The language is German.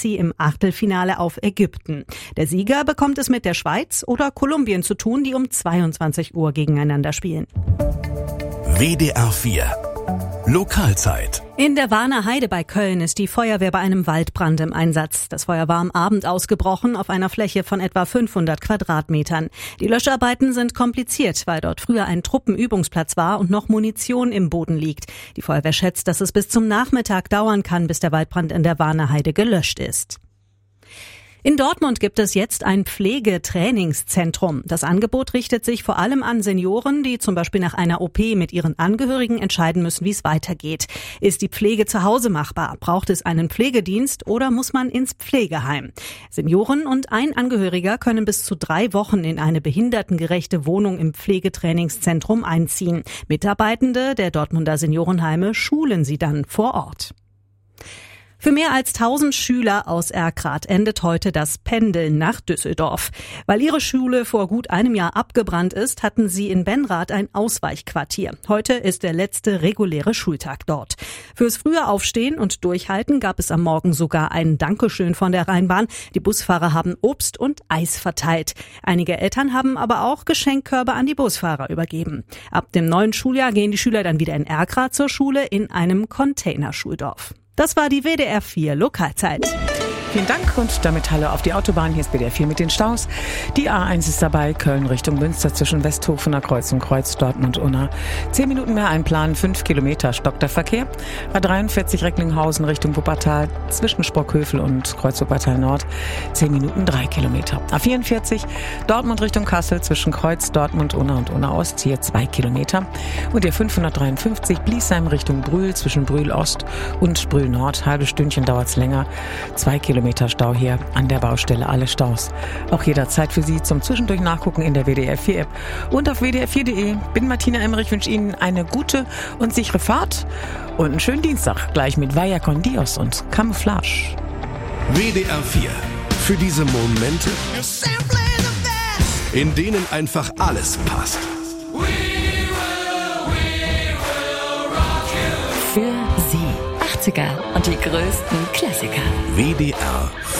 sie im Achtelfinale auf Ägypten. Der Sieger bekommt es mit der Schweiz oder Kolumbien zu tun, die um 22 Uhr gegeneinander spielen. WDR 4 Lokalzeit. In der Warner Heide bei Köln ist die Feuerwehr bei einem Waldbrand im Einsatz. Das Feuer war am Abend ausgebrochen auf einer Fläche von etwa 500 Quadratmetern. Die Löscharbeiten sind kompliziert, weil dort früher ein Truppenübungsplatz war und noch Munition im Boden liegt. Die Feuerwehr schätzt, dass es bis zum Nachmittag dauern kann, bis der Waldbrand in der Warner Heide gelöscht ist. In Dortmund gibt es jetzt ein Pflegetrainingszentrum. Das Angebot richtet sich vor allem an Senioren, die zum Beispiel nach einer OP mit ihren Angehörigen entscheiden müssen, wie es weitergeht. Ist die Pflege zu Hause machbar? Braucht es einen Pflegedienst oder muss man ins Pflegeheim? Senioren und ein Angehöriger können bis zu 3 Wochen in eine behindertengerechte Wohnung im Pflegetrainingszentrum einziehen. Mitarbeitende der Dortmunder Seniorenheime schulen sie dann vor Ort. Für mehr als 1000 Schüler aus Erkrath endet heute das Pendeln nach Düsseldorf. Weil ihre Schule vor gut einem Jahr abgebrannt ist, hatten sie in Benrath ein Ausweichquartier. Heute ist der letzte reguläre Schultag dort. Fürs frühe Aufstehen und Durchhalten gab es am Morgen sogar ein Dankeschön von der Rheinbahn. Die Busfahrer haben Obst und Eis verteilt. Einige Eltern haben aber auch Geschenkkörbe an die Busfahrer übergeben. Ab dem neuen Schuljahr gehen die Schüler dann wieder in Erkrath zur Schule in einem Containerschuldorf. Das war die WDR 4 Lokalzeit. Vielen Dank und damit Hallo auf die Autobahn. Hier ist WDR 4 mit den Staus. Die A1 ist dabei, Köln Richtung Münster zwischen Westhofener Kreuz und Kreuz Dortmund-Unna. 10 Minuten mehr einplanen, 5 Kilometer stockt der Verkehr. A43 Recklinghausen Richtung Wuppertal zwischen Sprockhövel und Kreuz Wuppertal Nord. 10 Minuten 3 Kilometer. A44 Dortmund Richtung Kassel zwischen Kreuz Dortmund-Unna und Unna Ost hier 2 Kilometer. Und der 553 Bliesheim Richtung Brühl zwischen Brühl Ost und Brühl Nord. Halbes Stündchen dauert's länger. 2 Kilometer Stau hier an der Baustelle, alle Staus. Auch jederzeit für Sie zum Zwischendurch nachgucken in der WDR 4 App und auf WDR4.de. Bin Martina Emmerich, wünsche Ihnen eine gute und sichere Fahrt und einen schönen Dienstag, gleich mit Vaya con Dios und Camouflage. WDR 4 für diese Momente, in denen einfach alles passt. Für Sie 80er und die größten Klassiker. WDR